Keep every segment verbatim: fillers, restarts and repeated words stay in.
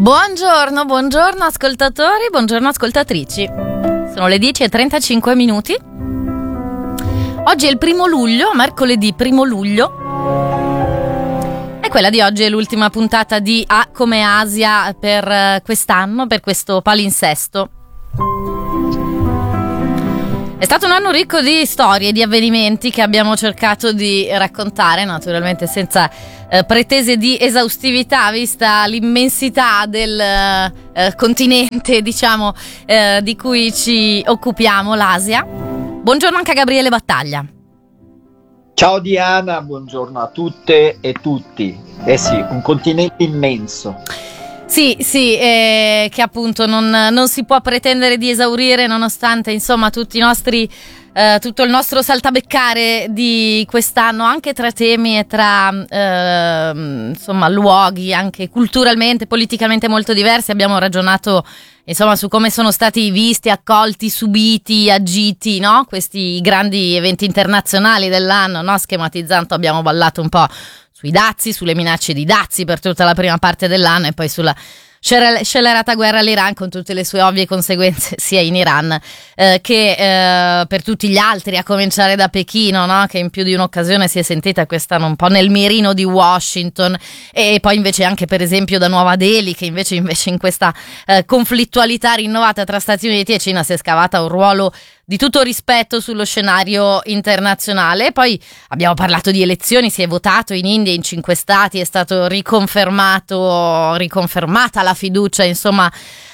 Buongiorno, buongiorno ascoltatori, buongiorno ascoltatrici. Sono le dieci e trentacinque minuti. Oggi è il primo luglio, mercoledì primo luglio. E quella di oggi è l'ultima puntata di A come Asia per quest'anno, per questo palinsesto. È stato un anno ricco di storie, di avvenimenti che abbiamo cercato di raccontare, naturalmente senza eh, pretese di esaustività, vista l'immensità del eh, continente, diciamo, eh, di cui ci occupiamo, l'Asia. Buongiorno anche a Gabriele Battaglia. Ciao Diana, buongiorno a tutte e tutti. Eh sì, un continente immenso. Sì, sì, eh, che appunto non, non si può pretendere di esaurire, nonostante insomma tutti i nostri, eh, tutto il nostro saltabeccare di quest'anno, anche tra temi e tra eh, insomma luoghi anche culturalmente, politicamente molto diversi. Abbiamo ragionato insomma su come sono stati visti, accolti, subiti, agiti, no? Questi grandi eventi internazionali dell'anno, no? Schematizzando abbiamo ballato un po' sui dazi, sulle minacce di dazi per tutta la prima parte dell'anno e poi sulla scellerata guerra all'Iran con tutte le sue ovvie conseguenze sia in Iran eh, che eh, per tutti gli altri, a cominciare da Pechino, no? Che in più di un'occasione si è sentita quest'anno un po' nel mirino di Washington, e poi invece anche per esempio da Nuova Delhi, che invece, invece in questa eh, conflittualità rinnovata tra Stati Uniti e Cina si è scavata un ruolo di tutto rispetto sullo scenario internazionale. Poi abbiamo parlato di elezioni, si è votato in India in cinque stati, è stato riconfermato, riconfermata la fiducia insomma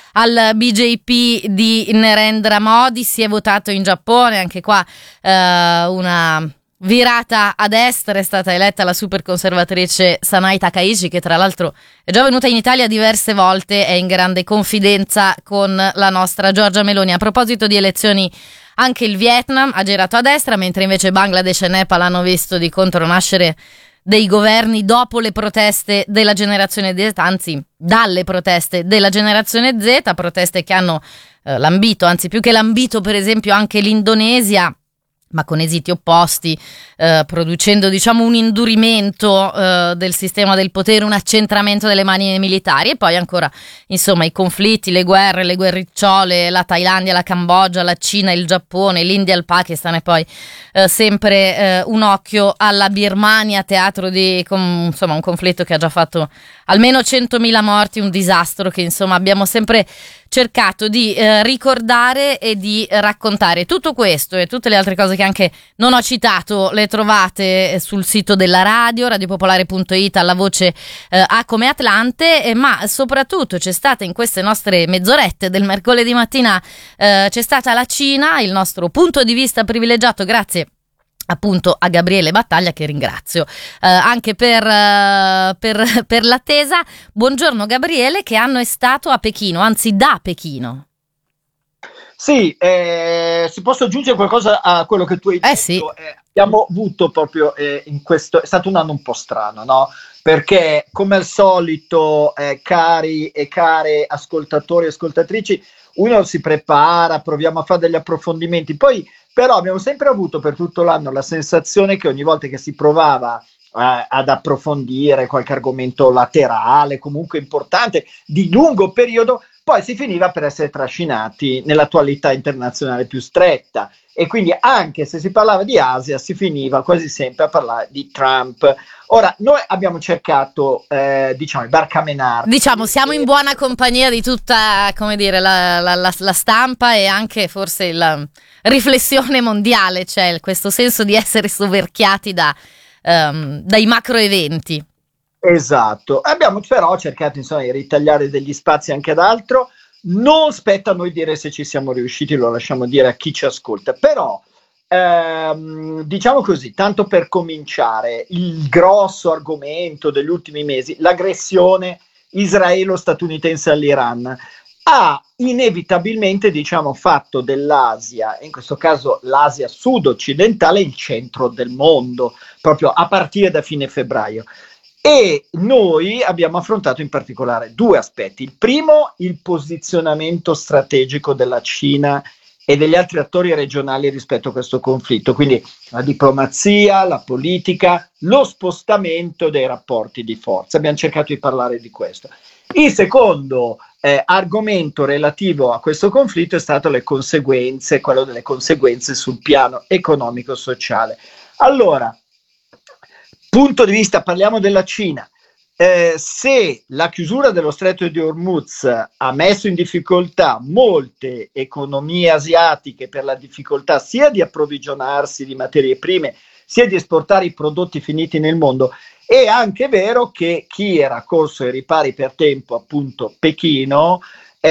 al B J P di Narendra Modi, si è votato in Giappone, anche qua eh, una virata a destra, è stata eletta la super conservatrice Sanai Takaichi, che tra l'altro è già venuta in Italia diverse volte, è in grande confidenza con la nostra Giorgia Meloni. A proposito di elezioni, anche il Vietnam ha girato a destra, mentre invece Bangladesh e Nepal hanno visto di contro nascere dei governi dopo le proteste della generazione Z, anzi dalle proteste della generazione Z, proteste che hanno eh, lambito, anzi più che lambito per esempio anche l'Indonesia, ma con esiti opposti, eh, producendo diciamo un indurimento eh, del sistema del potere, un accentramento delle mani militari, e poi ancora insomma i conflitti, le guerre, le guerricciole, la Thailandia, la Cambogia, la Cina, il Giappone, l'India, il Pakistan, e poi eh, sempre eh, un occhio alla Birmania, teatro di com, insomma un conflitto che ha già fatto almeno centomila morti, un disastro che insomma abbiamo sempre cercato di eh, ricordare e di raccontare. Tutto questo e tutte le altre cose che anche non ho citato le trovate sul sito della radio, radiopopolare punto it, alla voce eh, A come Atlante, eh, ma soprattutto c'è stata in queste nostre mezz'orette del mercoledì mattina, eh, c'è stata la Cina, il nostro punto di vista privilegiato, grazie appunto a Gabriele Battaglia, che ringrazio eh, anche per, uh, per, per l'attesa. Buongiorno Gabriele, che anno è stato a Pechino, anzi da Pechino? Sì, eh, se posso aggiungere qualcosa a quello che tu hai detto, eh sì. eh, abbiamo avuto proprio eh, in questo, è stato un anno un po' strano, no? Perché come al solito, eh, cari e care ascoltatori e ascoltatrici, uno si prepara, proviamo a fare degli approfondimenti, poi però abbiamo sempre avuto per tutto l'anno la sensazione che ogni volta che si provava eh, ad approfondire qualche argomento laterale, comunque importante, di lungo periodo, poi si finiva per essere trascinati nell'attualità internazionale più stretta, e quindi anche se si parlava di Asia si finiva quasi sempre a parlare di Trump. Ora, noi abbiamo cercato, eh, diciamo, il barcamenarci. Diciamo, siamo in buona compagnia di tutta, come dire, la, la, la, la stampa e anche forse la riflessione mondiale, cioè questo senso di essere soverchiati da, um, dai macro eventi. Esatto, abbiamo però cercato insomma di ritagliare degli spazi anche ad altro. Non spetta a noi dire se ci siamo riusciti, lo lasciamo dire a chi ci ascolta, però ehm, diciamo così, tanto per cominciare, il grosso argomento degli ultimi mesi, l'aggressione israelo-statunitense all'Iran, ha inevitabilmente, diciamo, fatto dell'Asia, in questo caso l'Asia sud-occidentale, il centro del mondo, proprio a partire da fine febbraio. E noi abbiamo affrontato in particolare due aspetti. Il primo, il posizionamento strategico della Cina e degli altri attori regionali rispetto a questo conflitto, quindi la diplomazia, la politica, lo spostamento dei rapporti di forza. Abbiamo cercato di parlare di questo. Il secondo eh, argomento relativo a questo conflitto è stato le conseguenze, quello delle conseguenze sul piano economico-sociale. Allora, punto di vista, parliamo della Cina. Eh, se la chiusura dello stretto di Hormuz ha messo in difficoltà molte economie asiatiche per la difficoltà sia di approvvigionarsi di materie prime, sia di esportare i prodotti finiti nel mondo, è anche vero che chi era corso ai ripari per tempo, appunto Pechino,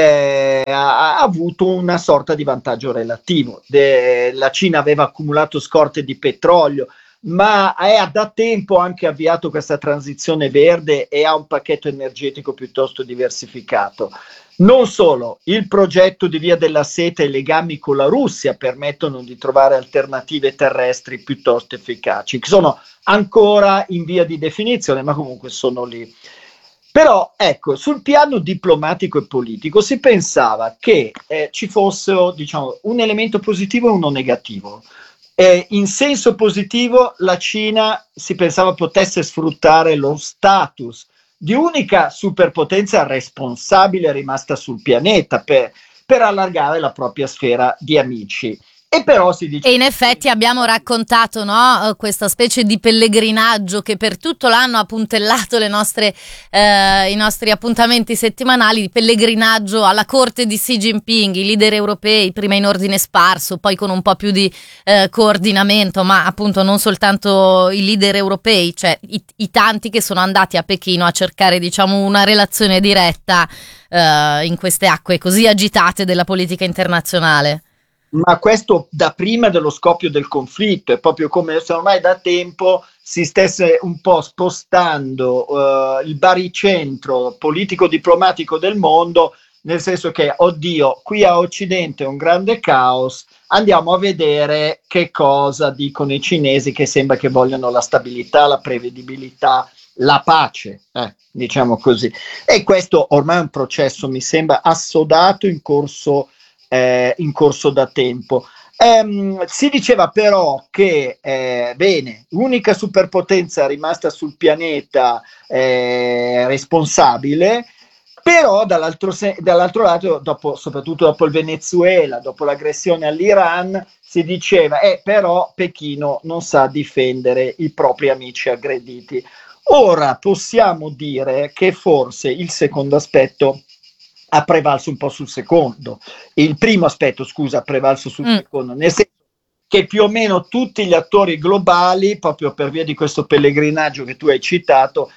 eh, ha, ha avuto una sorta di vantaggio relativo. De, la Cina aveva accumulato scorte di petrolio, ma è da tempo anche avviato questa transizione verde e ha un pacchetto energetico piuttosto diversificato. Non solo, il progetto di Via della Seta e i legami con la Russia permettono di trovare alternative terrestri piuttosto efficaci, che sono ancora in via di definizione, ma comunque sono lì. Però, ecco, sul piano diplomatico e politico si pensava che eh, ci fosse, diciamo, un elemento positivo e uno negativo. Eh, in senso positivo, la Cina si pensava potesse sfruttare lo status di unica superpotenza responsabile rimasta sul pianeta per, per allargare la propria sfera di amici. E però si dice... E in effetti abbiamo raccontato, no, questa specie di pellegrinaggio che per tutto l'anno ha puntellato le nostre, eh, i nostri appuntamenti settimanali, di pellegrinaggio alla corte di Xi Jinping, i leader europei, prima in ordine sparso, poi con un po' più di eh, coordinamento, ma appunto non soltanto i leader europei, cioè i, i tanti che sono andati a Pechino a cercare, diciamo, una relazione diretta eh, in queste acque così agitate della politica internazionale. Ma questo da prima dello scoppio del conflitto, è proprio come se ormai da tempo si stesse un po' spostando uh, il baricentro politico-diplomatico del mondo, nel senso che, oddio, qui a Occidente è un grande caos, andiamo a vedere che cosa dicono i cinesi, che sembra che vogliono la stabilità, la prevedibilità, la pace, eh, diciamo così. E questo ormai è un processo, mi sembra, assodato, in corso Eh, in corso da tempo. Ehm, si diceva però che eh, bene, l'unica superpotenza rimasta sul pianeta eh, responsabile, però dall'altro, se- dall'altro lato, dopo, soprattutto dopo il Venezuela, dopo l'aggressione all'Iran, si diceva eh, però Pechino non sa difendere i propri amici aggrediti. Ora possiamo dire che forse il secondo aspetto ha prevalso un po' sul secondo. Il primo aspetto, scusa, ha prevalso sul mm. secondo, nel senso che più o meno tutti gli attori globali, proprio per via di questo pellegrinaggio che tu hai citato,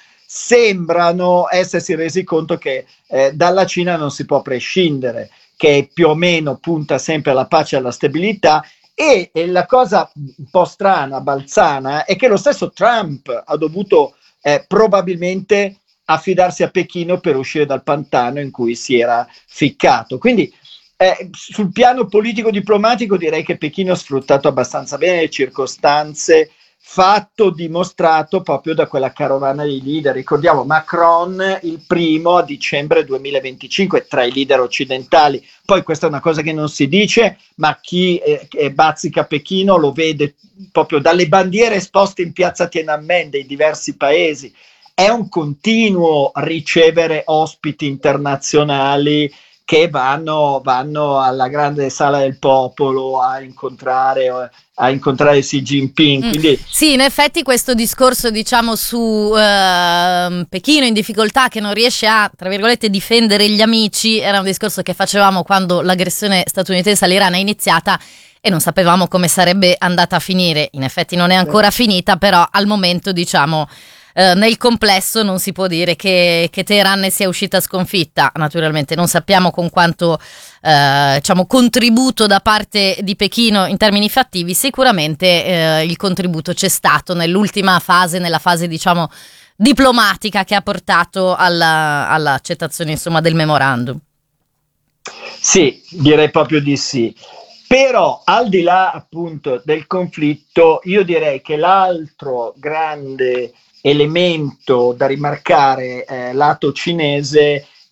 sembrano essersi resi conto che eh, dalla Cina non si può prescindere, che più o meno punta sempre alla pace e alla stabilità. E, e la cosa un po' strana, balzana, è che lo stesso Trump ha dovuto eh, probabilmente affidarsi a Pechino per uscire dal pantano in cui si era ficcato. Quindi eh, sul piano politico-diplomatico direi che Pechino ha sfruttato abbastanza bene le circostanze, fatto dimostrato proprio da quella carovana di leader. Ricordiamo Macron il primo a dicembre duemilaventicinque tra i leader occidentali. Poi questa è una cosa che non si dice, ma chi eh, eh, bazzica Pechino lo vede proprio dalle bandiere esposte in piazza Tiananmen dei diversi paesi. È un continuo ricevere ospiti internazionali che vanno, vanno alla grande sala del popolo a incontrare, a incontrare Xi Jinping. Quindi... Mm. Sì, in effetti questo discorso, diciamo, su eh, Pechino in difficoltà che non riesce a, tra virgolette, difendere gli amici, era un discorso che facevamo quando l'aggressione statunitense all'Iran è iniziata e non sapevamo come sarebbe andata a finire. In effetti non è ancora finita, però al momento, diciamo... Uh, nel complesso non si può dire che, che Teheran ne sia uscita sconfitta. Naturalmente non sappiamo con quanto uh, diciamo contributo da parte di Pechino in termini fattivi. Sicuramente uh, il contributo c'è stato nell'ultima fase, nella fase diciamo diplomatica che ha portato alla, all'accettazione insomma del memorandum. Sì, direi proprio di sì. Però al di là appunto del conflitto, io direi che l'altro grande elemento da rimarcare eh, lato cinese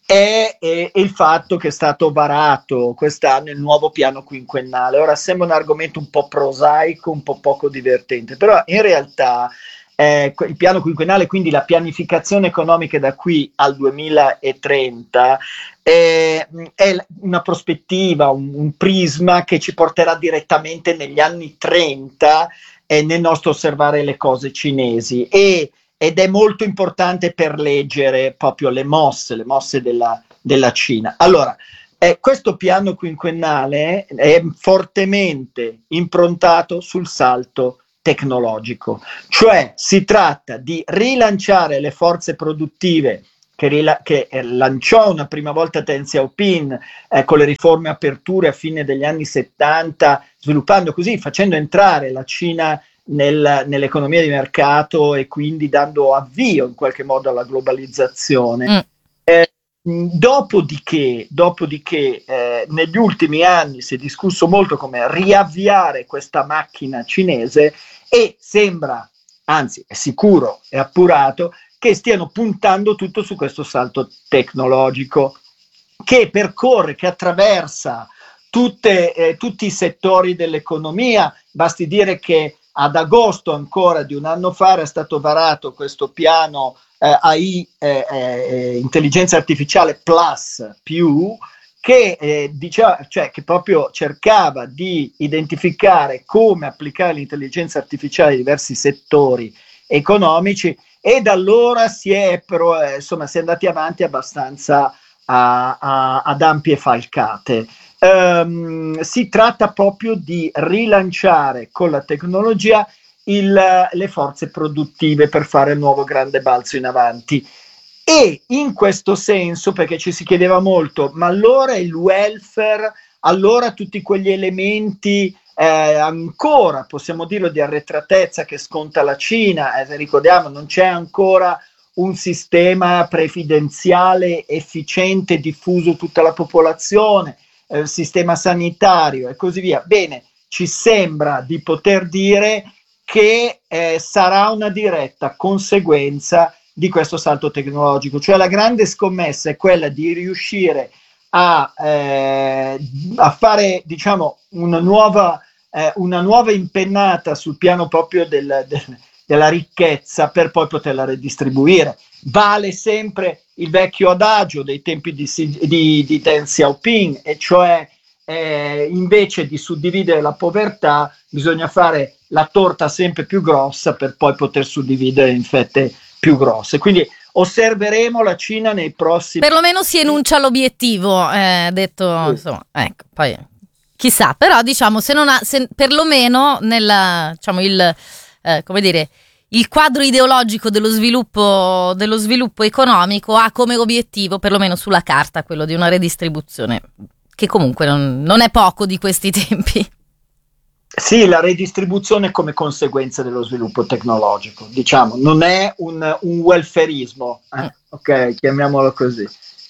è, è, è il fatto che è stato varato quest'anno il nuovo piano quinquennale. Ora sembra un argomento un po' prosaico, un po' poco divertente, però in realtà eh, il piano quinquennale, quindi la pianificazione economica da qui al duemilatrenta, eh, è una prospettiva, un, un prisma che ci porterà direttamente negli anni trenta eh, nel nostro osservare le cose cinesi, e ed è molto importante per leggere proprio le mosse, le mosse della, della Cina. Allora, eh, questo piano quinquennale è fortemente improntato sul salto tecnologico, cioè si tratta di rilanciare le forze produttive che, rila- che eh, lanciò una prima volta Deng Xiaoping eh, con le riforme aperture a fine degli anni settanta, sviluppando così, facendo entrare la Cina Nel, nell'economia di mercato e quindi dando avvio in qualche modo alla globalizzazione. Mm. Eh, dopodiché, dopodiché eh, negli ultimi anni si è discusso molto come riavviare questa macchina cinese, e sembra, anzi è sicuro, è appurato, che stiano puntando tutto su questo salto tecnologico che percorre, che attraversa tutte, eh, tutti i settori dell'economia. Basti dire che ad agosto ancora di un anno fa era stato varato questo piano eh, A I, eh, eh, intelligenza artificiale plus più, che eh, diceva, cioè che proprio cercava di identificare come applicare l'intelligenza artificiale a diversi settori economici, e da allora si è però eh, insomma si è andati avanti abbastanza a, a, ad ampie falcate. Um, si tratta proprio di rilanciare con la tecnologia il, le forze produttive per fare il nuovo grande balzo in avanti, e in questo senso, perché ci si chiedeva molto, ma allora il welfare, allora tutti quegli elementi eh, ancora, possiamo dirlo, di arretratezza che sconta la Cina, eh, ricordiamo non c'è ancora un sistema previdenziale efficiente, diffuso tutta la popolazione, eh, sistema sanitario e così via. Bene, ci sembra di poter dire che eh, sarà una diretta conseguenza di questo salto tecnologico, cioè la grande scommessa è quella di riuscire a, eh, a fare, diciamo, una nuova, eh, una nuova impennata sul piano proprio del, del, della ricchezza, per poi poterla redistribuire. Vale sempre il vecchio adagio dei tempi di, di, di Deng Xiaoping, e cioè eh, invece di suddividere la povertà bisogna fare la torta sempre più grossa per poi poter suddividere in fette più grosse. Quindi osserveremo la Cina nei prossimi... Perlomeno si enuncia l'obiettivo, eh, detto, sì. Insomma, ecco, poi chissà, però diciamo, se non ha, se, perlomeno nella, diciamo, il, eh, come dire, il quadro ideologico dello sviluppo, dello sviluppo economico ha come obiettivo, perlomeno sulla carta, quello di una redistribuzione, che comunque non, non è poco di questi tempi. Sì, la redistribuzione come conseguenza dello sviluppo tecnologico, diciamo, non è un, un welfarismo, eh? Ok, chiamiamolo così.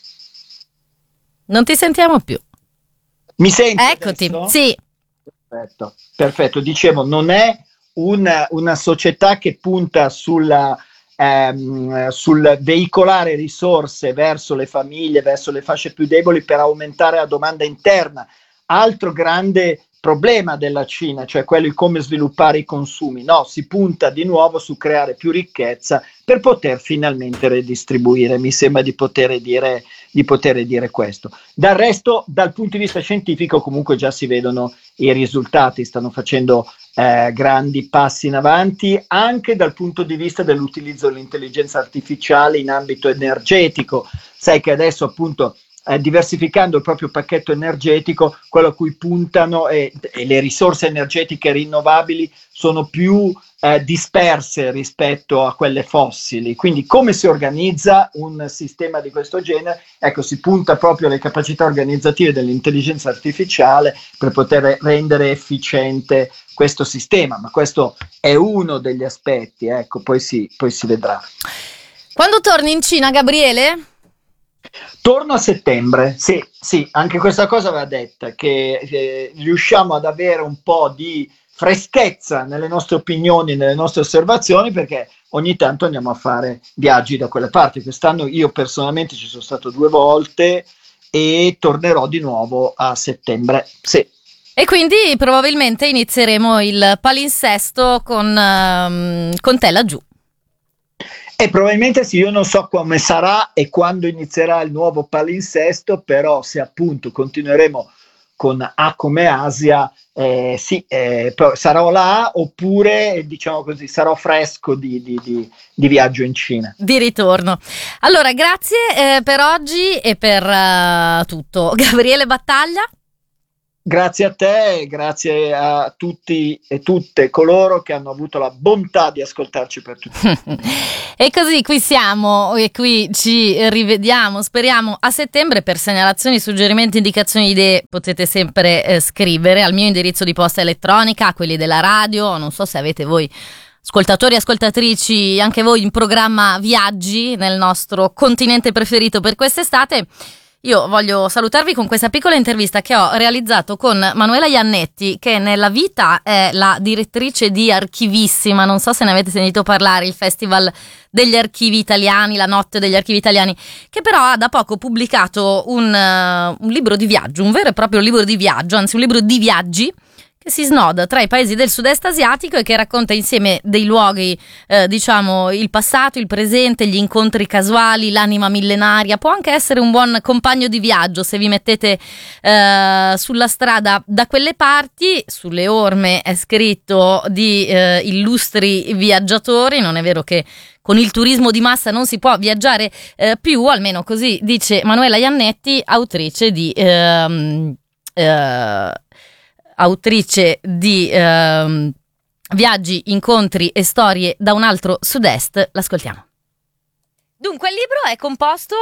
Non ti sentiamo più. Mi senti? Eccoti, adesso? Sì. Perfetto, perfetto. Dicevo, non è una, una società che punta sulla, ehm, sul veicolare risorse verso le famiglie, verso le fasce più deboli per aumentare la domanda interna. Altro grande problema della Cina, cioè quello di come sviluppare i consumi. No, si punta di nuovo su creare più ricchezza per poter finalmente redistribuire. Mi sembra di poter dire, di poter dire questo. Dal resto, dal punto di vista scientifico, comunque già si vedono i risultati, stanno facendo eh, grandi passi in avanti, anche dal punto di vista dell'utilizzo dell'intelligenza artificiale in ambito energetico. Sai che adesso appunto Eh, diversificando il proprio pacchetto energetico, quello a cui puntano e, e le risorse energetiche rinnovabili sono più eh, disperse rispetto a quelle fossili. Quindi come si organizza un sistema di questo genere? Ecco, si punta proprio alle capacità organizzative dell'intelligenza artificiale per poter rendere efficiente questo sistema, ma questo è uno degli aspetti, ecco, poi si, poi si vedrà. Quando torni in Cina, Gabriele? Torno a settembre, sì, sì, anche questa cosa va detta, che eh, riusciamo ad avere un po' di freschezza nelle nostre opinioni, nelle nostre osservazioni, perché ogni tanto andiamo a fare viaggi da quelle parti. Quest'anno io personalmente ci sono stato due volte e tornerò di nuovo a settembre. Sì. E quindi probabilmente inizieremo il palinsesto con, um, con te laggiù. E probabilmente sì, io non so come sarà e quando inizierà il nuovo palinsesto, però se appunto continueremo con A come Asia, eh, sì, eh, sarò là, oppure diciamo così, sarò fresco di, di, di, di viaggio in Cina. Di ritorno. Allora, grazie eh, per oggi e per uh, tutto. Gabriele Battaglia. Grazie a te e grazie a tutti e tutte coloro che hanno avuto la bontà di ascoltarci per tutti. E così qui siamo e qui ci rivediamo, speriamo a settembre. Per segnalazioni, suggerimenti, indicazioni, idee potete sempre eh, scrivere al mio indirizzo di posta elettronica, a quelli della radio. Non so se avete voi ascoltatori e ascoltatrici, anche voi in programma viaggi nel nostro continente preferito per quest'estate. Io voglio salutarvi con questa piccola intervista che ho realizzato con Manuela Iannetti, che nella vita è la direttrice di Archivissima, non so se ne avete sentito parlare, il Festival degli Archivi Italiani, la Notte degli Archivi Italiani, che però ha da poco pubblicato un, uh, un libro di viaggio, un vero e proprio libro di viaggio, anzi un libro di viaggi, che si snoda tra i paesi del sud-est asiatico e che racconta insieme dei luoghi, eh, diciamo, il passato, il presente, gli incontri casuali, l'anima millenaria. Può anche essere un buon compagno di viaggio se vi mettete eh, sulla strada da quelle parti. Sulle orme è scritto di eh, illustri viaggiatori. Non è vero che con il turismo di massa non si può viaggiare eh, più, almeno così dice Manuela Iannetti, autrice di... Ehm, eh, autrice di ehm, Viaggi, incontri e storie da un altro sud-est. L'ascoltiamo. Dunque, il libro è composto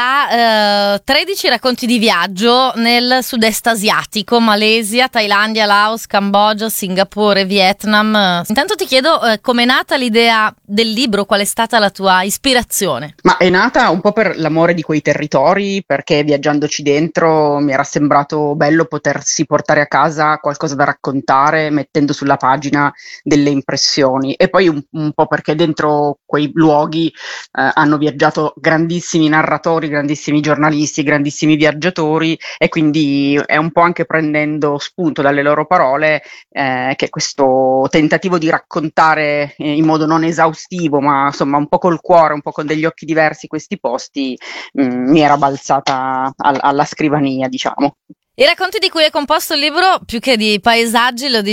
da eh, tredici racconti di viaggio nel sud-est asiatico: Malesia, Thailandia, Laos, Cambogia, Singapore, Vietnam. Intanto ti chiedo eh, com'è nata l'idea del libro, qual è stata la tua ispirazione? Ma è nata un po' per l'amore di quei territori, perché viaggiandoci dentro mi era sembrato bello potersi portare a casa qualcosa da raccontare mettendo sulla pagina delle impressioni, e poi un, un po' perché dentro quei luoghi eh, hanno viaggiato grandissimi narratori, grandissimi giornalisti, grandissimi viaggiatori, e quindi è un po' anche prendendo spunto dalle loro parole eh, che questo tentativo di raccontare eh, in modo non esaustivo, ma insomma un po' col cuore, un po' con degli occhi diversi questi posti, mh, mi era balzata al- alla scrivania, diciamo. I racconti di cui è composto il libro, più che di paesaggi, lo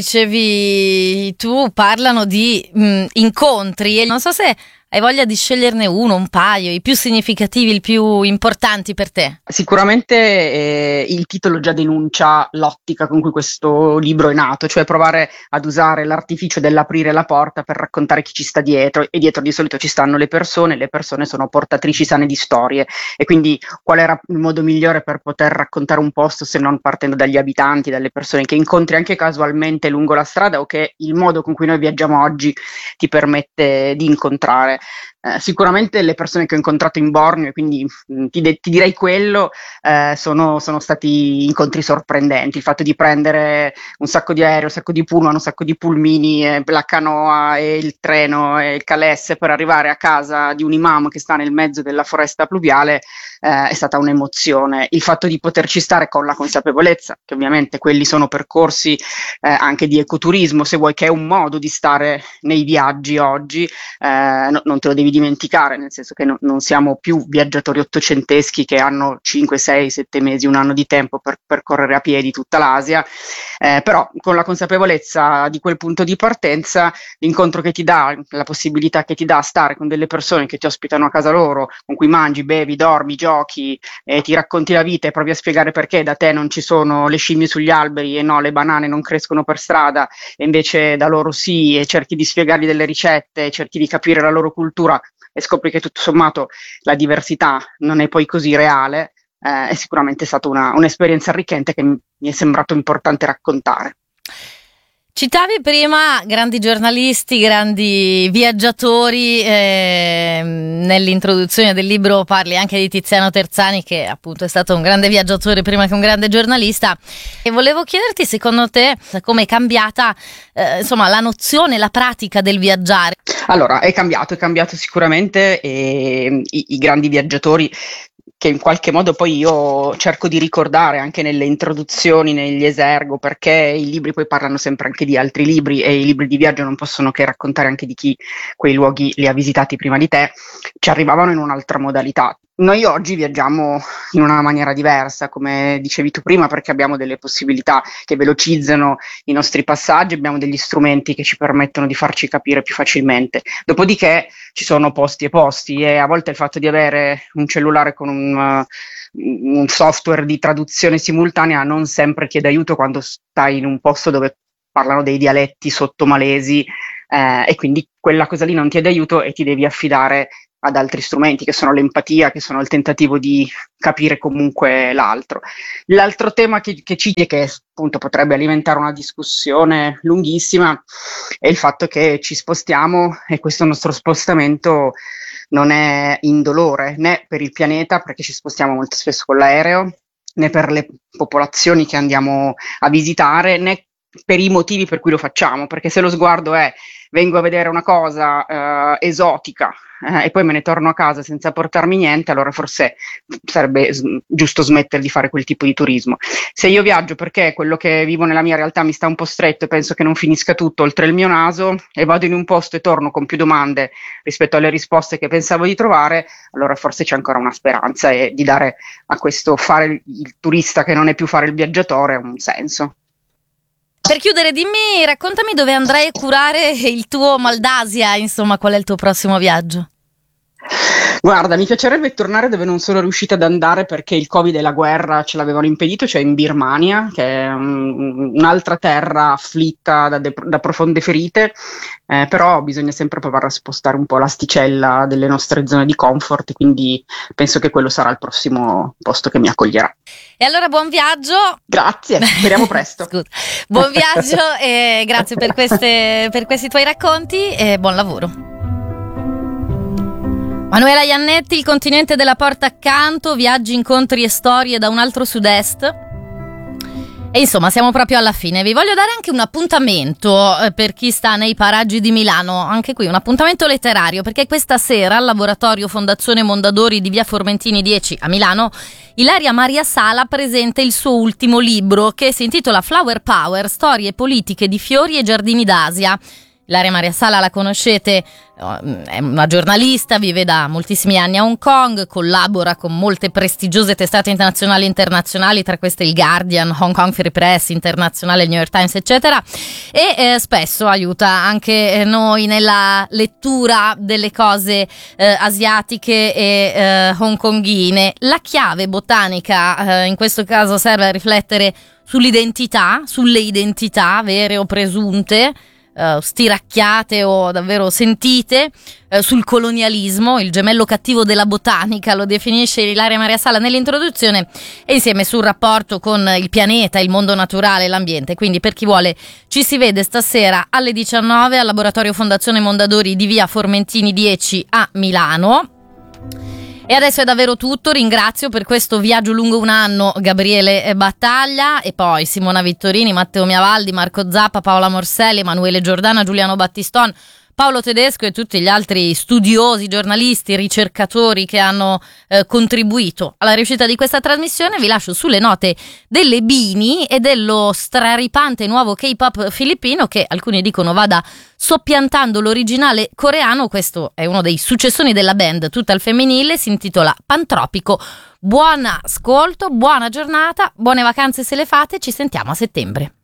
dicevi tu, parlano di mh, incontri, e non so se hai voglia di sceglierne uno, un paio, i più significativi, i più importanti per te. Sicuramente eh, il titolo già denuncia l'ottica con cui questo libro è nato, cioè provare ad usare l'artificio dell'aprire la porta per raccontare chi ci sta dietro, e dietro di solito ci stanno le persone, le persone sono portatrici sane di storie, e quindi qual era il modo migliore per poter raccontare un posto se non partendo dagli abitanti, dalle persone che incontri anche casualmente lungo la strada, o che il modo con cui noi viaggiamo oggi ti permette di incontrare. Eh, sicuramente le persone che ho incontrato in Borneo, quindi mh, ti, de- ti direi quello, eh, sono, sono stati incontri sorprendenti. Il fatto di prendere un sacco di aerei, un sacco di pullman, un sacco di pulmini, eh, la canoa e il treno e il calesse per arrivare a casa di un imam che sta nel mezzo della foresta pluviale eh, è stata un'emozione. Il fatto di poterci stare con la consapevolezza che ovviamente quelli sono percorsi eh, anche di ecoturismo, se vuoi, che è un modo di stare nei viaggi oggi, eh, no, non te lo devi dimenticare, nel senso che no, non siamo più viaggiatori ottocenteschi che hanno cinque, sei, sette mesi, un anno di tempo per percorrere a piedi tutta l'Asia, eh, però con la consapevolezza di quel punto di partenza, l'incontro che ti dà, la possibilità che ti dà stare con delle persone che ti ospitano a casa loro, con cui mangi, bevi, dormi, giochi, eh, ti racconti la vita e provi a spiegare perché da te non ci sono le scimmie sugli alberi e no, le banane non crescono per strada, e invece da loro sì, e cerchi di spiegargli delle ricette, cerchi di capire la loro cultura e scopri che tutto sommato la diversità non è poi così reale, eh, è sicuramente stata una, un'esperienza arricchente che mi è sembrato importante raccontare. Citavi prima grandi giornalisti, grandi viaggiatori, eh, nell'introduzione del libro parli anche di Tiziano Terzani, che appunto è stato un grande viaggiatore prima che un grande giornalista, e volevo chiederti, secondo te, come è cambiata eh, insomma la nozione, la pratica del viaggiare? Allora, è cambiato, è cambiato sicuramente, e i, i grandi viaggiatori che in qualche modo poi io cerco di ricordare anche nelle introduzioni, negli esergo, perché i libri poi parlano sempre anche di altri libri e i libri di viaggio non possono che raccontare anche di chi quei luoghi li ha visitati prima di te, ci arrivavano in un'altra modalità. Noi oggi viaggiamo in una maniera diversa, come dicevi tu prima, perché abbiamo delle possibilità che velocizzano i nostri passaggi, abbiamo degli strumenti che ci permettono di farci capire più facilmente. Dopodiché ci sono posti e posti, e a volte il fatto di avere un cellulare con un, uh, un software di traduzione simultanea non sempre chiede aiuto quando stai in un posto dove parlano dei dialetti sottomalesi, eh, e quindi quella cosa lì non ti chiede aiuto e ti devi affidare ad altri strumenti, che sono l'empatia, che sono il tentativo di capire comunque l'altro. L'altro tema che, che ci che appunto potrebbe alimentare una discussione lunghissima è il fatto che ci spostiamo, e questo nostro spostamento non è indolore né per il pianeta, perché ci spostiamo molto spesso con l'aereo, né per le popolazioni che andiamo a visitare, né per i motivi per cui lo facciamo, perché se lo sguardo è vengo a vedere una cosa eh, esotica eh, e poi me ne torno a casa senza portarmi niente, allora forse sarebbe s- giusto smettere di fare quel tipo di turismo. Se io viaggio perché quello che vivo nella mia realtà mi sta un po' stretto e penso che non finisca tutto oltre il mio naso, e vado in un posto e torno con più domande rispetto alle risposte che pensavo di trovare, allora forse c'è ancora una speranza, e di dare a questo fare il, il turista che non è più fare il viaggiatore un senso. Per chiudere, dimmi, raccontami dove andrai a curare il tuo mal d'Asia, insomma, qual è il tuo prossimo viaggio? Guarda, mi piacerebbe tornare dove non sono riuscita ad andare perché il Covid e la guerra ce l'avevano impedito, cioè in Birmania, che è um, un'altra terra afflitta da, de- da profonde ferite, eh, però bisogna sempre provare a spostare un po' l'asticella delle nostre zone di comfort, quindi penso che quello sarà il prossimo posto che mi accoglierà. E allora buon viaggio. Grazie, speriamo presto. Scusa. Buon viaggio e grazie per, queste, per questi tuoi racconti e buon lavoro. Manuela Iannetti, Il continente della porta accanto, viaggi, incontri e storie da un altro sud-est. E insomma siamo proprio alla fine. Vi voglio dare anche un appuntamento eh, per chi sta nei paraggi di Milano, anche qui un appuntamento letterario, perché questa sera al laboratorio Fondazione Mondadori di via Formentini dieci a Milano Ilaria Maria Sala presenta il suo ultimo libro, che si intitola Flower Power, storie politiche di fiori e giardini d'Asia. Ilaria Maria Sala la conoscete, è una giornalista, vive da moltissimi anni a Hong Kong, collabora con molte prestigiose testate internazionali e internazionali, tra queste il Guardian, Hong Kong Free Press, Internazionale, il New York Times, eccetera, e eh, spesso aiuta anche noi nella lettura delle cose eh, asiatiche e eh, hongkonghine. La chiave botanica eh, in questo caso serve a riflettere sull'identità, sulle identità vere o presunte, Uh, stiracchiate o davvero sentite, uh, sul colonialismo, il gemello cattivo della botanica, lo definisce Ilaria Maria Sala nell'introduzione, e insieme sul rapporto con il pianeta, il mondo naturale e l'ambiente. Quindi per chi vuole ci si vede stasera alle diciannove al laboratorio Fondazione Mondadori di via Formentini dieci a Milano. E adesso è davvero tutto, ringrazio per questo viaggio lungo un anno Gabriele Battaglia, e poi Simona Vittorini, Matteo Miavaldi, Marco Zappa, Paola Morselli, Emanuele Giordana, Giuliano Battiston, Paolo Tedesco e tutti gli altri studiosi, giornalisti, ricercatori che hanno eh, contribuito alla riuscita di questa trasmissione. Vi lascio sulle note delle Bini e dello straripante nuovo K-pop filippino, che alcuni dicono vada soppiantando l'originale coreano. Questo è uno dei successoni della band, tutta al femminile, si intitola Pantropico. Buon ascolto, buona giornata, buone vacanze se le fate, ci sentiamo a settembre.